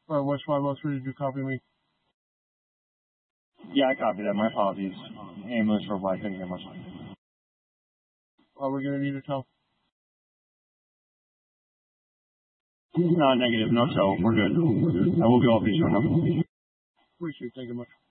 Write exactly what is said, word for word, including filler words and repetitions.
Or West five oh three, did you copy me? Yeah, I copied that. My apologies. Ambulance reply. Thank you very much. Are we going to need a tow? No, negative. No tow. We're good. I will be off these short. Appreciate it. Thank you much.